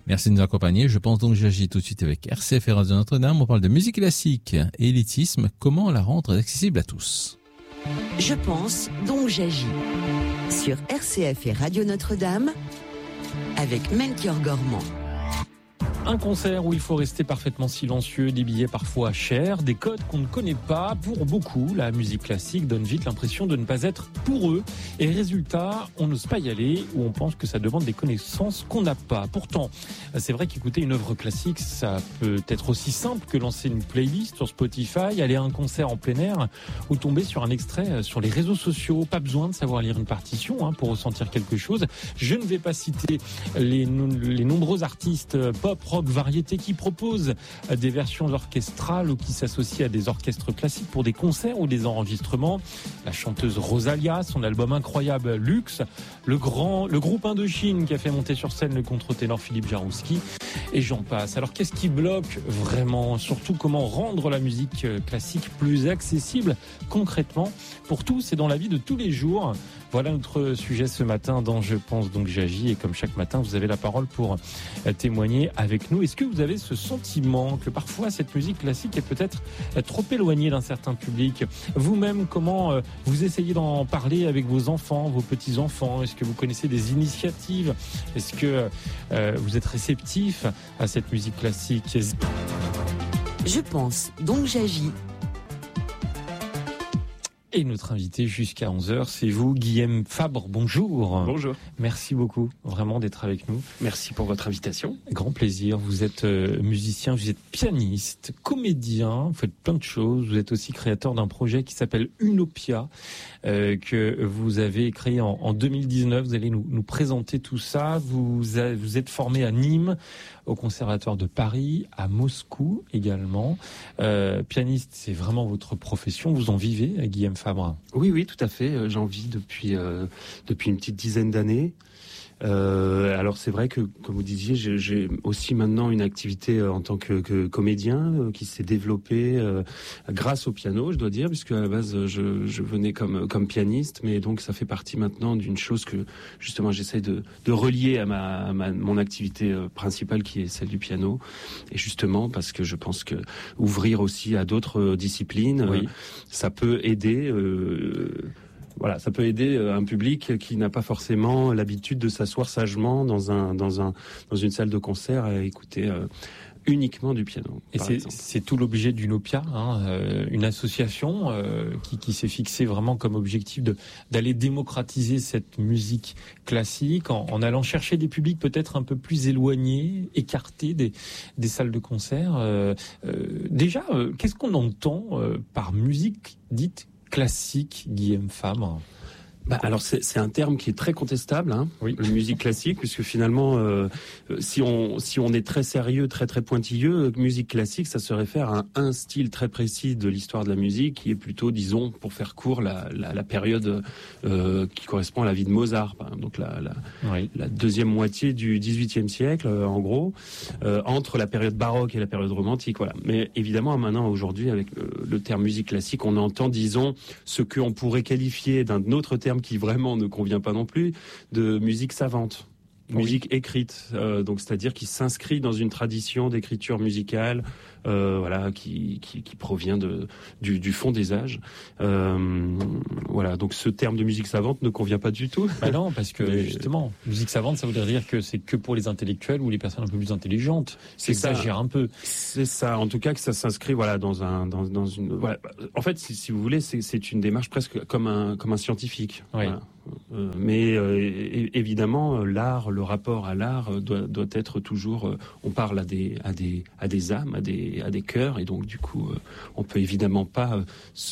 Merci de nous accompagner. Je pense donc que j'agis tout de suite avec RCF et Radio Notre-Dame. On parle de musique classique et élitisme. Comment la rendre accessible à tous? Je pense donc j'agis. Sur RCF et Radio Notre-Dame, avec Melchior Gormand. Un concert où il faut rester parfaitement silencieux, des billets parfois chers, des codes qu'on ne connaît pas. Pour beaucoup, la musique classique donne vite l'impression de ne pas être pour eux. Et résultat, on n'ose pas y aller ou on pense que ça demande des connaissances qu'on n'a pas. Pourtant, c'est vrai qu'écouter une œuvre classique, ça peut être aussi simple que lancer une playlist sur Spotify, aller à un concert en plein air ou tomber sur un extrait sur les réseaux sociaux. Pas besoin de savoir lire une partition pour ressentir quelque chose. Je ne vais pas citer les nombreux artistes pop, rock, variété qui proposent des versions orchestrales ou qui s'associent à des orchestres classiques pour des concerts ou des enregistrements. La chanteuse Rosalia, son album incroyable Luxe, le groupe Indochine qui a fait monter sur scène le contre-ténor Philippe Jarouski, et j'en passe. Alors qu'est-ce qui bloque vraiment? Surtout comment rendre la musique classique plus accessible concrètement pour tous et dans la vie de tous les jours? Voilà notre sujet ce matin dans Je pense donc j'agis, et comme chaque matin vous avez la parole pour témoigner avec nous. Est-ce que vous avez ce sentiment que parfois cette musique classique est peut-être trop éloignée d'un certain public? Vous-même, comment vous essayez d'en parler avec vos enfants, vos petits-enfants? Est-ce que vous connaissez des initiatives? Est-ce que vous êtes réceptif à cette musique classique? Je pense donc j'agis. Et notre invité jusqu'à 11h, c'est vous, Guillaume Fabre. Bonjour. Bonjour. Merci beaucoup, vraiment, d'être avec nous. Merci pour votre invitation. Grand plaisir. Vous êtes musicien, vous êtes pianiste, comédien, vous faites plein de choses. Vous êtes aussi créateur d'un projet qui s'appelle Unopia, que vous avez créé en 2019. Vous allez nous présenter tout ça. Vous êtes formé à Nîmes, au Conservatoire de Paris, à Moscou également. Pianiste, c'est vraiment votre profession. Vous en vivez, Guillaume Fabre? Oui, tout à fait. J'en vis depuis une petite dizaine d'années. Alors c'est vrai que, comme vous disiez, j'ai aussi maintenant une activité en tant que comédien qui s'est développée grâce au piano, je dois dire, puisque à la base je venais comme pianiste, mais donc ça fait partie maintenant d'une chose que justement j'essaie de relier à mon activité principale, qui est celle du piano, et justement parce que je pense que ouvrir aussi à d'autres disciplines, oui, ça peut aider. Voilà, ça peut aider un public qui n'a pas forcément l'habitude de s'asseoir sagement dans une salle de concert à écouter uniquement du piano. Et c'est tout l'objet d'Unopia, une association qui s'est fixée vraiment comme objectif d'aller démocratiser cette musique classique en allant chercher des publics peut-être un peu plus éloignés, écartés des salles de concert. Déjà, qu'est-ce qu'on entend par musique dite classique, Guillaume Fabre? Alors c'est un terme qui est très contestable, oui. La musique classique, puisque finalement, si on est très sérieux, très très pointilleux, musique classique, ça se réfère à un style très précis de l'histoire de la musique, qui est plutôt, disons, pour faire court, la période qui correspond à la vie de Mozart, donc la deuxième moitié du XVIIIe siècle, en gros, entre la période baroque et la période romantique, voilà. Mais évidemment, maintenant, aujourd'hui, avec le terme musique classique, on entend, disons, ce qu'on pourrait qualifier d'un autre terme qui vraiment ne convient pas non plus, de musique savante. Musique écrite, donc c'est-à-dire qui s'inscrit dans une tradition d'écriture musicale, voilà, qui provient du fond des âges. Voilà, donc ce terme de musique savante ne convient pas du tout. Bah non, parce que justement, musique savante, ça voudrait dire que c'est que pour les intellectuels ou les personnes un peu plus intelligentes. C'est ça. Exagère un peu. C'est ça. En tout cas, que ça s'inscrit, voilà, dans une. Voilà. En fait, si vous voulez, c'est une démarche presque comme un scientifique. Oui. Voilà. Mais évidemment, l'art, le rapport à l'art doit être toujours. On parle à des âmes, à des cœurs, et donc du coup, on peut évidemment pas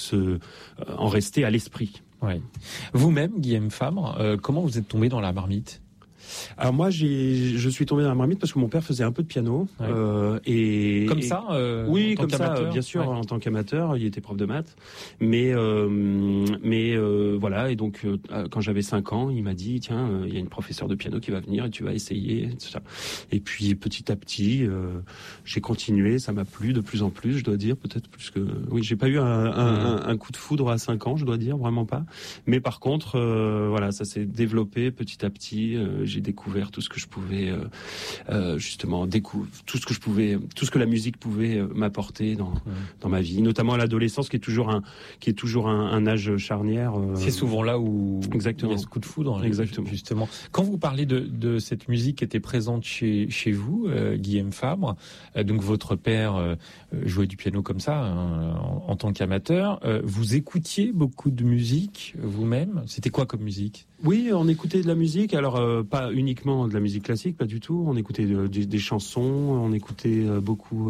en rester à l'esprit. Ouais. Vous-même, Guillaume Fabre, comment vous êtes tombé dans la marmite? Alors moi, je suis tombé dans la marmite parce que mon père faisait un peu de piano. Ouais. Et comme ça, oui, en tant comme ça, qu'amateur, bien sûr, ouais. En tant qu'amateur, il était prof de maths. Mais voilà, et donc quand j'avais 5 ans, il m'a dit tiens, il y a une professeure de piano qui va venir et tu vas essayer, tout ça. Et puis petit à petit, j'ai continué, ça m'a plu de plus en plus, je dois dire, peut-être plus que oui, j'ai pas eu un coup de foudre à 5 ans, je dois dire, vraiment pas. Mais par contre, voilà, ça s'est développé petit à petit. j'ai découvert tout ce que je pouvais justement tout ce que la musique pouvait m'apporter dans ma vie, notamment à l'adolescence, qui est toujours un âge charnière. C'est souvent là où exactement. Il y a ce coup de foudre. Exactement. Justement. Quand vous parlez de cette musique qui était présente chez vous, Guillaume Fabre, donc votre père jouait du piano comme ça, en tant qu'amateur. Vous écoutiez beaucoup de musique vous-même? C'était quoi comme musique? Oui, on écoutait de la musique. Alors pas uniquement de la musique classique, pas du tout. On écoutait des chansons. On écoutait beaucoup.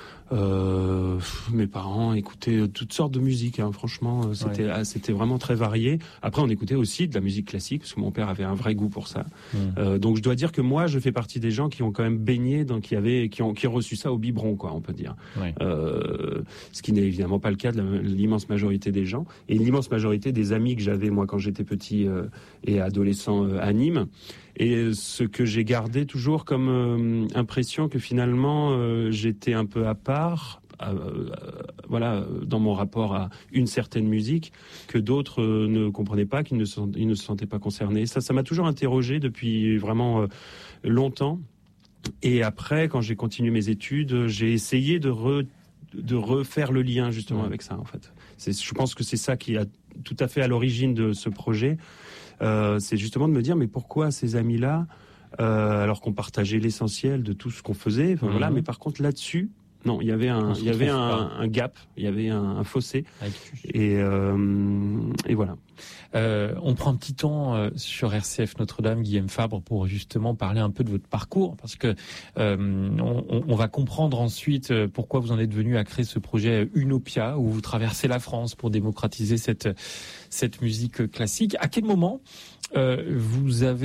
Mes parents écoutaient toutes sortes de musique. Franchement, c'était vraiment très varié. Après, on écoutait aussi de la musique classique parce que mon père avait un vrai goût pour ça. Donc, je dois dire que moi, je fais partie des gens qui ont quand même baigné, qui ont reçu ça au biberon, quoi, on peut dire. Ouais. Ce qui n'est évidemment pas le cas de l'immense majorité des gens et l'immense majorité des amis que j'avais moi quand j'étais petit et adolescent à Nîmes. Et ce que j'ai gardé toujours comme impression que finalement j'étais un peu à part, voilà, dans mon rapport à une certaine musique que d'autres ne comprenaient pas, qu'ils ne se sentaient pas concernés. Ça m'a toujours interrogé depuis vraiment longtemps. Et après, quand j'ai continué mes études, j'ai essayé de refaire le lien justement avec ça en fait. Je pense que c'est ça qui est tout à fait à l'origine de ce projet. C'est justement de me dire mais pourquoi ces amis-là, alors qu'on partageait l'essentiel de tout ce qu'on faisait, voilà, mais par contre là-dessus, non, il y avait un gap, il y avait un fossé, et voilà. On prend un petit temps sur RCF Notre-Dame, Guillaume Fabre, pour justement parler un peu de votre parcours, parce que on va comprendre ensuite pourquoi vous en êtes venu à créer ce projet Unopia, où vous traversez la France pour démocratiser cette musique classique. À quel moment vous avez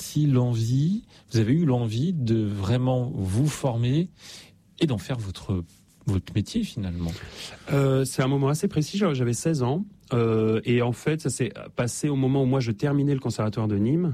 eu l'envie de vraiment vous former et d'en faire votre métier finalement? C'est un moment assez précis, j'avais 16 ans. Et en fait, ça s'est passé au moment où moi je terminais le conservatoire de Nîmes,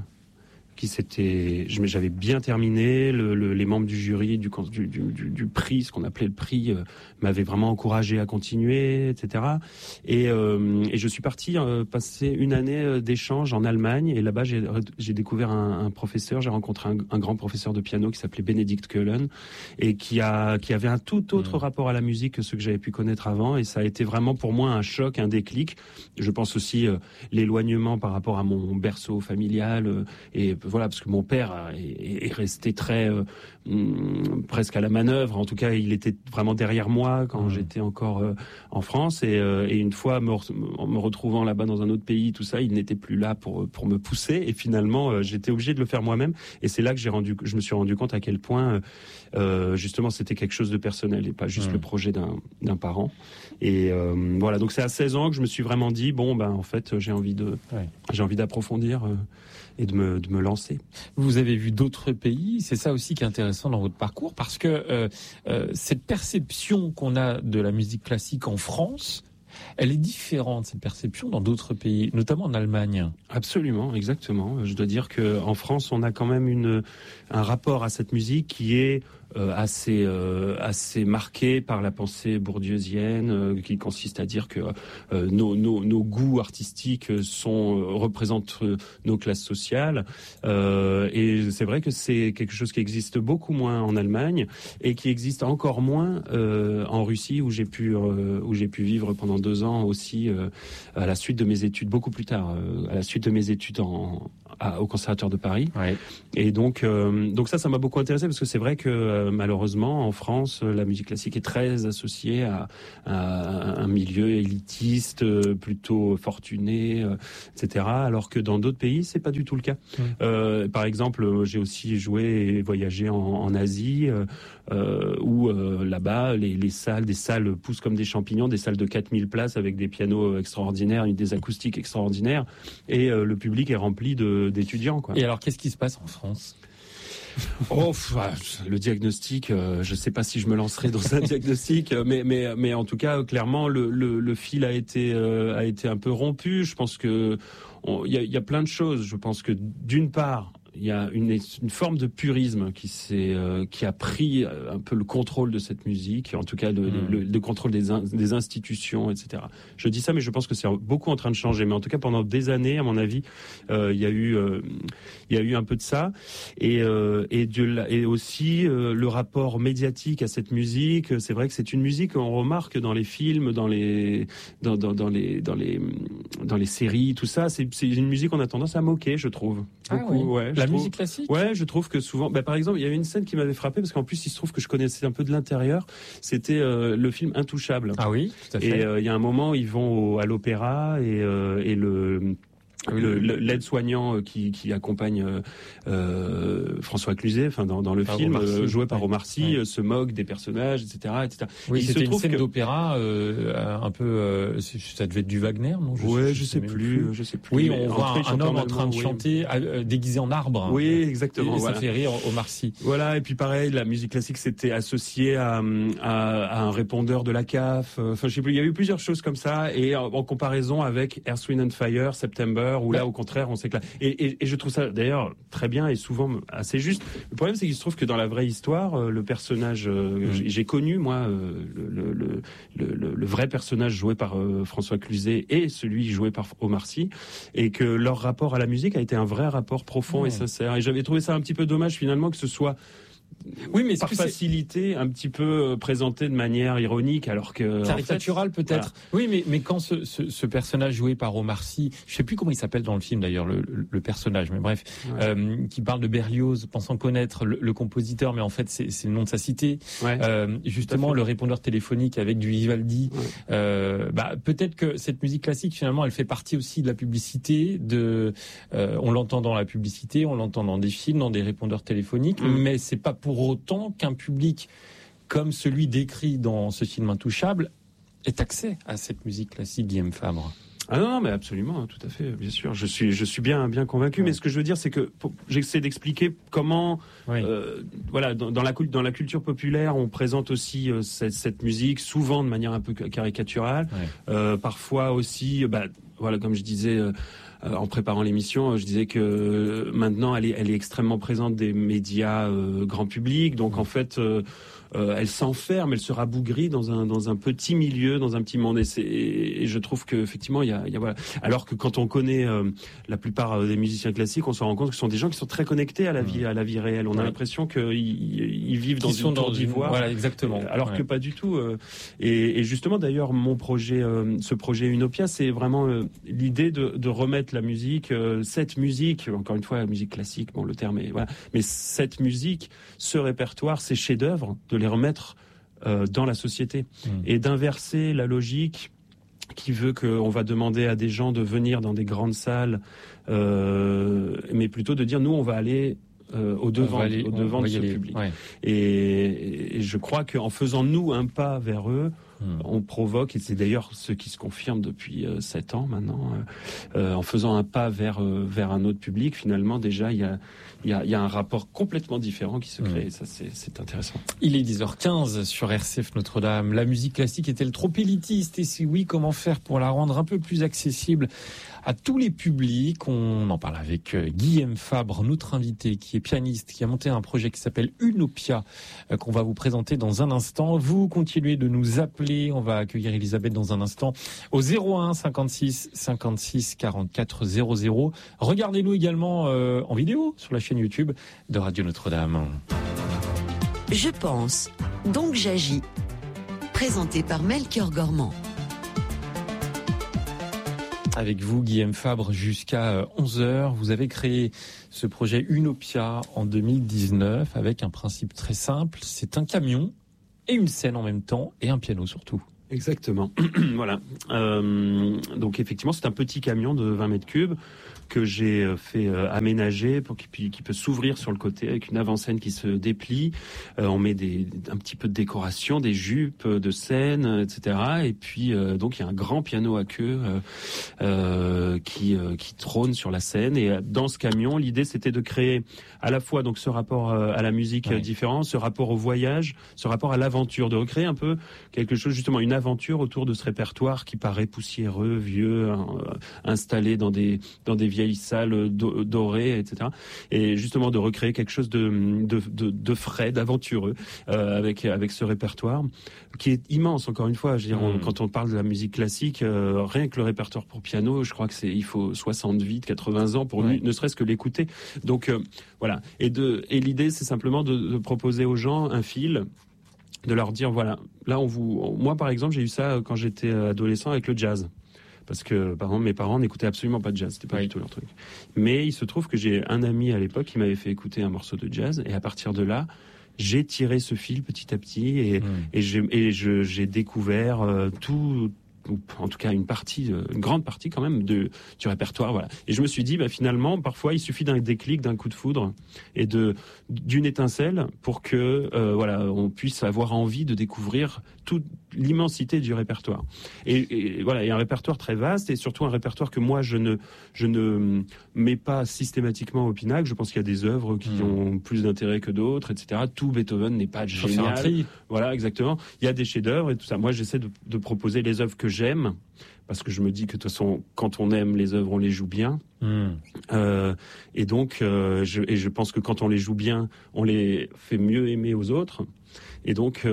j'avais bien terminé. Les membres du jury du prix, ce qu'on appelait le prix, m'avaient vraiment encouragé à continuer, etc. Et je suis parti passer une année d'échange en Allemagne. Et là-bas, j'ai découvert un professeur. J'ai rencontré un grand professeur de piano qui s'appelait Benedikt Köhlen et qui avait un tout autre rapport à la musique que ce que j'avais pu connaître avant. Et ça a été vraiment pour moi un choc, un déclic. Je pense aussi l'éloignement par rapport à mon berceau familial et voilà, parce que mon père est resté très presque à la manœuvre. En tout cas, il était vraiment derrière moi quand j'étais encore en France. Et une fois, en me retrouvant là-bas dans un autre pays, tout ça, il n'était plus là pour me pousser. Et finalement, j'étais obligé de le faire moi-même. Et c'est là que je me suis rendu compte à quel point, justement, c'était quelque chose de personnel et pas juste le projet d'un parent. Et voilà, donc c'est à 16 ans que je me suis vraiment dit, en fait, j'ai envie d'approfondir et de me lancer. Vous avez vu d'autres pays, c'est ça aussi qui est intéressant dans votre parcours, parce que cette perception qu'on a de la musique classique en France, elle est différente, cette perception, dans d'autres pays, notamment en Allemagne. Absolument, exactement. Je dois dire qu'en France, on a quand même un rapport à cette musique qui est assez marqué par la pensée bourdieusienne, qui consiste à dire que nos goûts artistiques représentent nos classes sociales. Et c'est vrai que c'est quelque chose qui existe beaucoup moins en Allemagne et qui existe encore moins en Russie, où j'ai pu vivre pendant 2 ans aussi, à la suite de mes études, beaucoup plus tard, à la suite de mes études au Conservatoire de Paris. Ouais. Et donc ça m'a beaucoup intéressé, parce que c'est vrai que malheureusement en France, la musique classique est très associée à un milieu élitiste, plutôt fortuné, etc. Alors que dans d'autres pays, c'est pas du tout le cas. Par exemple, j'ai aussi joué et voyagé en Asie, où là-bas des salles poussent comme des champignons, des salles de 4000 places avec des pianos extraordinaires, des acoustiques extraordinaires, et le public est rempli d'étudiants, quoi. Et alors, qu'est-ce qui se passe en France ? Le diagnostic, je sais pas si je me lancerai dans un diagnostic, mais en tout cas, clairement, le fil a été un peu rompu. Je pense que il y a plein de choses. Je pense que d'une part, il y a une forme de purisme qui a pris un peu le contrôle de cette musique, en tout cas le contrôle des institutions, etc. Je dis ça, mais je pense que c'est beaucoup en train de changer. Mais en tout cas, pendant des années, à mon avis, il y a eu un peu de ça, et aussi le rapport médiatique à cette musique. C'est vrai que c'est une musique qu'on remarque dans les films, dans les séries, tout ça. C'est une musique qu'on a tendance à moquer, je trouve. Beaucoup, la musique classique. Ouais, je trouve que souvent. Par exemple, il y avait une scène qui m'avait frappé parce qu'en plus, il se trouve que je connaissais un peu de l'intérieur. C'était le film Intouchable. Ah oui, tout à fait. Et il y a un moment, ils vont à l'opéra et l'aide-soignant qui accompagne François Cluzet, enfin dans le film, joué par Omar Sy, se moque des personnages, etc., etc. Oui, c'était une scène d'opéra un peu. Ça devait être du Wagner, non? Je sais plus. Oui, on voit un homme en train de chanter déguisé en arbre. Oui, exactement. Et ça fait rire Omar Sy. Voilà, et puis pareil, la musique classique c'était associé à un répondeur de la CAF. Enfin, je sais plus. Il y a eu plusieurs choses comme ça, et en comparaison avec Earth, Wind and Fire, September, où là, au contraire, on s'éclate. Et je trouve ça, d'ailleurs, très bien et souvent assez juste. Le problème, c'est qu'il se trouve que dans la vraie histoire, le personnage, j'ai connu, moi, le vrai personnage joué par François Cluzet et celui joué par Omar Sy, et que leur rapport à la musique a été un vrai rapport profond et sincère. Et j'avais trouvé ça un petit peu dommage, finalement, que ce soit mais par facilité, un petit peu présenté de manière ironique, alors que caricaturale peut-être. Voilà. Oui, mais quand ce personnage joué par Omar Sy, je sais plus comment il s'appelle dans le film d'ailleurs, le personnage, mais bref, qui parle de Berlioz, pensant connaître le compositeur, mais en fait c'est le nom de sa cité. Justement, le répondeur téléphonique avec du Vivaldi. Peut-être que cette musique classique, finalement, elle fait partie aussi de la publicité. On l'entend dans la publicité, on l'entend dans des films, dans des répondeurs téléphoniques, mais c'est pas pour autant qu'un public comme celui décrit dans ce film Intouchable ait accès à cette musique classique, Guillaume Fabre. Ah non, mais absolument, tout à fait, bien sûr. Je suis bien convaincu. Mais ce que je veux dire, c'est que j'essaie d'expliquer comment, dans la culture populaire, on présente aussi cette musique souvent de manière un peu caricaturale, parfois aussi, comme je disais. En préparant l'émission, je disais que maintenant elle est extrêmement présente des médias grand public, donc en fait elle s'enferme, elle se rabougrit dans un petit milieu, dans un petit monde, et je trouve que effectivement il y a voilà. Alors que quand on connaît la plupart des musiciens classiques, on se rend compte que ce sont des gens qui sont très connectés à la vie réelle. On a l'impression qu'ils vivent dans une tour d'ivoire. Voilà, exactement. Alors que pas du tout. Et justement d'ailleurs mon projet, ce projet Unopia, c'est vraiment l'idée de remettre la musique, cette musique, encore une fois la musique classique, bon le terme est voilà, mais cette musique, ce répertoire, ces chefs-d'œuvre, de les remettre dans la société et d'inverser la logique qui veut qu'on va demander à des gens de venir dans des grandes salles, mais plutôt de dire nous on va aller au devant de ce public. Et je crois qu'en faisant nous un pas vers eux, on provoque, et c'est d'ailleurs ce qui se confirme depuis 7 ans maintenant, en faisant un pas vers un autre public, finalement déjà il y a un rapport complètement différent qui se crée, et ça c'est intéressant. Il est 10h15 sur RCF Notre-Dame. La musique classique est-elle trop élitiste, et si oui, comment faire pour la rendre un peu plus accessible à tous les publics? On en parle avec Guillaume Fabre, notre invité, qui est pianiste, qui a monté un projet qui s'appelle Unopia, qu'on va vous présenter dans un instant. Vous continuez de nous appeler, on va accueillir Elisabeth dans un instant, au 01 56 56 44 00. Regardez-nous également en vidéo sur la chaîne YouTube de Radio Notre-Dame. Je pense, donc j'agis. Présenté par Melchior Gormand. Avec vous, Guillaume Fabre, jusqu'à 11h. Vous avez créé ce projet Unopia en 2019 avec un principe très simple. C'est un camion et une scène en même temps et un piano surtout. Exactement. Voilà. Donc effectivement, c'est un petit camion de 20 mètres cubes que j'ai fait aménager pour qu'il peut s'ouvrir sur le côté avec une avant-scène qui se déplie. On met un petit peu de décoration, des jupes de scène, etc. Et puis donc il y a un grand piano à queue qui trône sur la scène. Et dans ce camion, l'idée c'était de créer à la fois donc ce rapport à la musique différent, ce rapport au voyage, ce rapport à l'aventure, de recréer un peu quelque chose, justement une aventure autour de ce répertoire qui paraît poussiéreux, vieux, installé dans des vieilles salles dorées, etc. Et justement de recréer quelque chose de frais, d'aventureux avec ce répertoire qui est immense. Encore une fois, je veux dire, quand on parle de la musique classique, rien que le répertoire pour piano, je crois que il faut 70, 80 ans pour ne serait-ce que l'écouter. Donc voilà. Et l'idée, c'est simplement de proposer aux gens un fil, de leur dire voilà, là moi par exemple, j'ai eu ça quand j'étais adolescent avec le jazz. Parce que, par exemple, mes parents n'écoutaient absolument pas de jazz, c'était pas du tout leur truc. Mais il se trouve que j'ai un ami à l'époque qui m'avait fait écouter un morceau de jazz, et à partir de là, j'ai tiré ce fil petit à petit, et j'ai découvert tout, ou en tout cas une grande partie quand même du répertoire, voilà. Et je me suis dit, finalement, parfois, il suffit d'un déclic, d'un coup de foudre et d'une étincelle pour que, on puisse avoir envie de découvrir toute l'immensité du répertoire. Et voilà, il y a un répertoire très vaste et surtout un répertoire que moi je ne mets pas systématiquement au pinacle. Je pense qu'il y a des œuvres qui ont plus d'intérêt que d'autres, etc. Tout Beethoven n'est pas génial. Voilà, exactement. Il y a des chefs-d'œuvre et tout ça. Moi, j'essaie de proposer les œuvres que j'aime, parce que je me dis que de toute façon, quand on aime les œuvres, on les joue bien. Et donc, je pense que quand on les joue bien, on les fait mieux aimer aux autres. Et donc,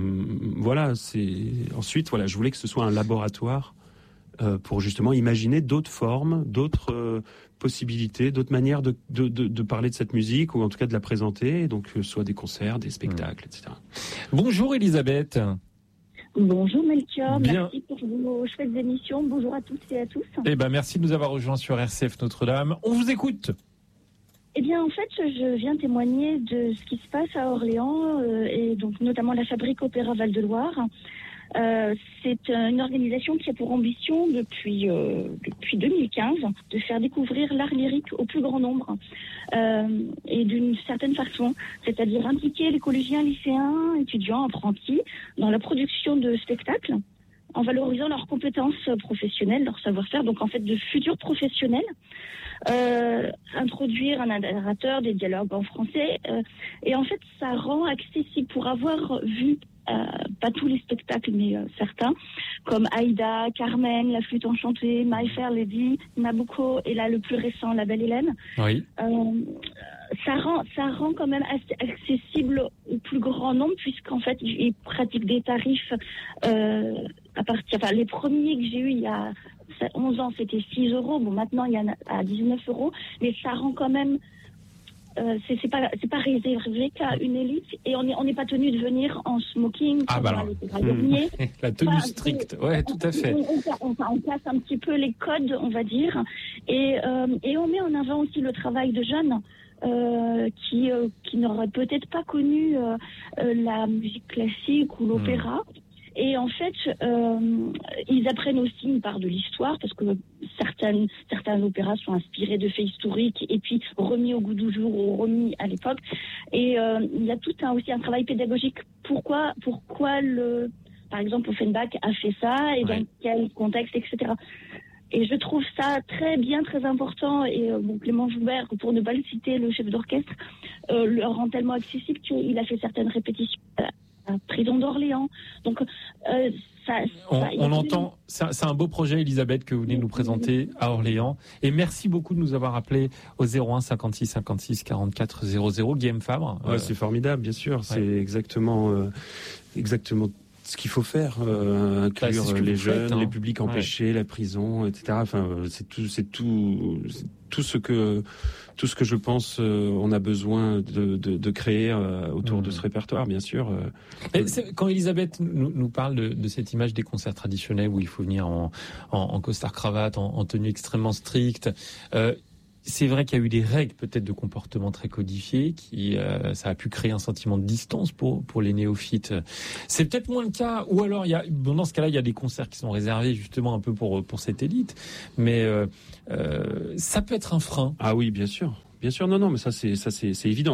ensuite, je voulais que ce soit un laboratoire pour justement imaginer d'autres formes, d'autres possibilités, d'autres manières de parler de cette musique, ou en tout cas de la présenter, donc soit des concerts, des spectacles, etc. Bonjour Elisabeth. Bonjour Melchior, merci pour vos chouettes émissions. Bonjour à toutes et à tous. Merci de nous avoir rejoints sur RCF Notre-Dame. On vous écoute. Eh bien, en fait, je viens témoigner de ce qui se passe à Orléans, et donc notamment la Fabrique Opéra Val-de-Loire. C'est une organisation qui a pour ambition depuis 2015 de faire découvrir l'art lyrique au plus grand nombre, et d'une certaine façon, c'est-à-dire impliquer les collégiens, lycéens, étudiants, apprentis dans la production de spectacles en valorisant leurs compétences professionnelles, leur savoir-faire, donc en fait de futurs professionnels. Introduire un narrateur, des dialogues en français, et en fait ça rend accessible, pour avoir vu pas tous les spectacles mais certains, comme Aïda, Carmen, La Flûte Enchantée, My Fair Lady, Nabucco, et là le plus récent, La Belle Hélène. Oui. Ça rend quand même assez accessible au plus grand nombre, puisqu'en fait ils pratiquent des tarifs les premiers que j'ai eu il y a 11 ans, c'était 6 €. Bon, maintenant, il y en a à 19 €. Mais ça rend quand même, c'est pas réservé qu'à une élite. Et on n'est pas tenu de venir en smoking. La tenue stricte. Ouais, tout à fait. On casse un petit peu les codes, on va dire. Et on met en avant aussi le travail de jeunes, qui n'auraient peut-être pas connu la musique classique ou l'opéra. Et en fait, ils apprennent aussi une part de l'histoire, parce que certains opéras sont inspirés de faits historiques et puis remis au goût du jour ou remis à l'époque. Et il y a aussi un travail pédagogique. Pourquoi par exemple, Offenbach a fait ça, et dans quel contexte, etc. Et je trouve ça très bien, très important. Et Clément Joubert, pour ne pas le citer, le chef d'orchestre, le rend tellement accessible qu'il a fait certaines répétitions à Prison d'Orléans. Donc, on entend, c'est un beau projet, Elisabeth, que vous venez nous présenter à Orléans. Et merci beaucoup de nous avoir appelés au 01 56 56 44 00. Guillaume Fabre. C'est formidable, bien sûr. C'est exactement ce qu'il faut faire, inclure les jeunes, les publics empêchés, la prison, etc. Enfin, c'est tout ce que je pense on a besoin de créer autour de ce répertoire, bien sûr. Quand Elisabeth nous parle de cette image des concerts traditionnels où il faut venir en costard-cravate, en tenue extrêmement stricte, c'est vrai qu'il y a eu des règles peut-être de comportement très codifiées qui ça a pu créer un sentiment de distance pour les néophytes. C'est peut-être moins le cas, ou alors dans ce cas-là il y a des concerts qui sont réservés justement un peu pour cette élite, mais ça peut être un frein. Ah oui, bien sûr. Non, mais ça c'est évident.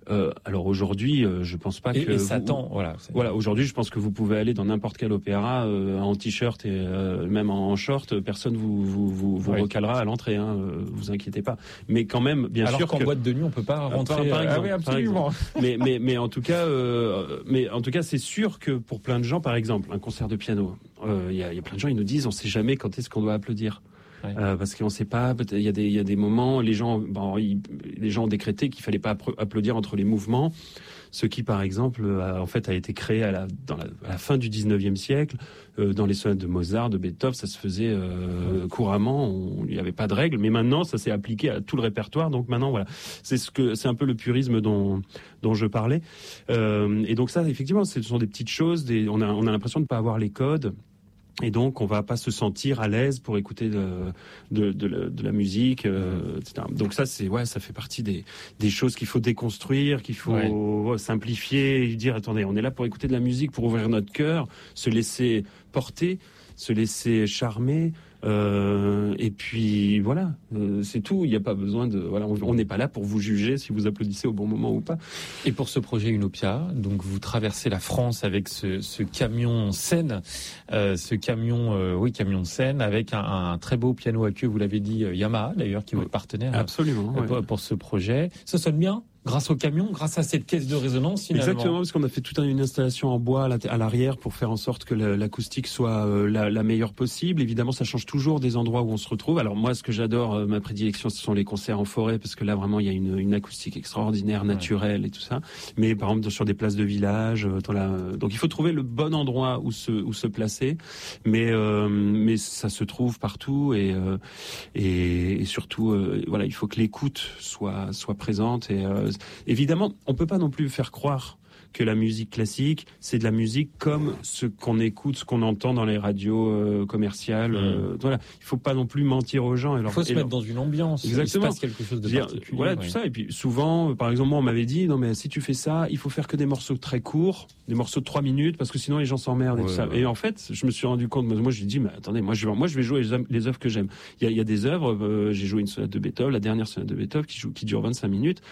Alors aujourd'hui, je pense pas que... Et Satan, voilà. Voilà, aujourd'hui, je pense que vous pouvez aller dans n'importe quel opéra en t-shirt et même en short, personne vous recalera à l'entrée, hein, vous inquiétez pas. Mais quand même, bien sûr qu'en boîte de nuit, on peut pas rentrer. Par exemple, oui, absolument. Mais en tout cas, c'est sûr que pour plein de gens, par exemple, un concert de piano, il y a plein de gens, ils nous disent, on sait jamais quand est-ce qu'on doit applaudir. Ouais. Parce qu'on sait pas, il y a des moments, les gens ont décrété qu'il fallait pas applaudir entre les mouvements, ce qui par exemple a été créé à la fin du 19e siècle, dans les sonates de Mozart, de Beethoven, ça se faisait couramment, il n'y avait pas de règles, mais maintenant ça s'est appliqué à tout le répertoire, donc maintenant voilà, c'est un peu le purisme dont je parlais, et donc ça effectivement ce sont des petites choses, on a l'impression de pas avoir les codes. Et donc, on va pas se sentir à l'aise pour écouter de la musique, etc. Donc ça, ça fait partie des choses qu'il faut déconstruire, qu'il faut simplifier, et dire attendez, on est là pour écouter de la musique, pour ouvrir notre cœur, se laisser porter, se laisser charmer. Et puis voilà, c'est tout. Il n'y a pas besoin on n'est pas là pour vous juger si vous applaudissez au bon moment ou pas. Et pour ce projet Unopia, donc vous traversez la France avec ce camion scène, camion scène avec un très beau piano à queue. Vous l'avez dit, Yamaha d'ailleurs, qui est votre partenaire. Absolument. Pour ce projet, ça sonne bien. Grâce au camion, grâce à cette caisse de résonance, finalement. Exactement, parce qu'on a fait toute une installation en bois à l'arrière pour faire en sorte que l'acoustique soit la meilleure possible. Évidemment, ça change toujours des endroits où on se retrouve. Alors moi, ce que j'adore, ma prédilection, ce sont les concerts en forêt, parce que là, vraiment, il y a une acoustique extraordinaire, naturelle et tout ça. Mais par exemple, sur des places de village, donc il faut trouver le bon endroit où se placer. Mais ça se trouve partout et surtout, il faut que l'écoute soit présente et évidemment, on peut pas non plus faire croire que la musique classique, c'est de la musique comme ce qu'on écoute, ce qu'on entend dans les radios commerciales. Voilà, il faut pas non plus mentir aux gens. Il faut se mettre dans une ambiance. Exactement. Il se passe quelque chose de particulier. Voilà, tout ça. Et puis souvent, par exemple, moi, on m'avait dit, non mais si tu fais ça, il faut faire que des morceaux très courts, des morceaux de 3 minutes, parce que sinon les gens s'emmerdent et tout ça. Et en fait, je me suis rendu compte, moi, je lui dis, mais attendez, moi, je vais jouer les œuvres que j'aime. Il y a des œuvres, j'ai joué une sonate de Beethoven, la dernière sonate de Beethoven, qui dure 25 minutes.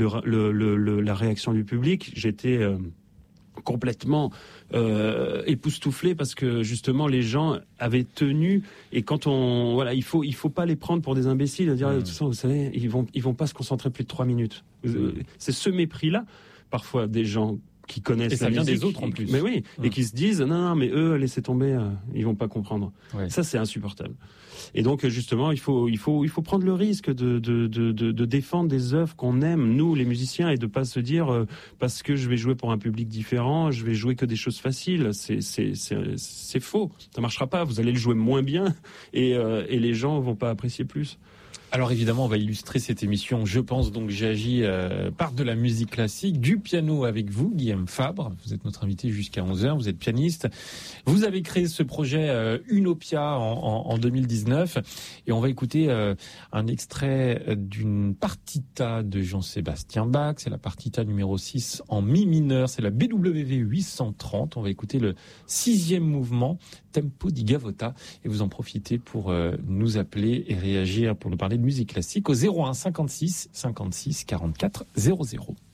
La réaction du public, j'étais complètement époustouflé parce que justement les gens avaient tenu, et quand il faut pas les prendre pour des imbéciles, dire tout ça, vous savez, ils vont pas se concentrer plus de 3 minutes. C'est ce mépris là parfois des gens qui connaissent la musique, des autres en plus. Mais oui, et qui se disent non mais eux, laissez tomber, ils vont pas comprendre. Ça c'est insupportable. Et donc justement, il faut prendre le risque de défendre des œuvres qu'on aime, nous les musiciens, et de pas se dire parce que je vais jouer pour un public différent, je vais jouer que des choses faciles. C'est faux. Ça marchera pas. Vous allez le jouer moins bien et les gens vont pas apprécier plus. Alors évidemment, on va illustrer cette émission, je pense donc j'ai agi par de la musique classique, du piano avec vous, Guillaume Fabre. Vous êtes notre invité jusqu'à 11h, vous êtes pianiste. Vous avez créé ce projet Unopia en 2019 et on va écouter un extrait d'une partita de Jean-Sébastien Bach. C'est la partita numéro 6 en mi mineur, c'est la BWV 830. On va écouter le 6e mouvement, Tempo di Gavotta, et vous en profitez pour nous appeler et réagir, pour nous parler de musique classique au 01 56 56 44 00.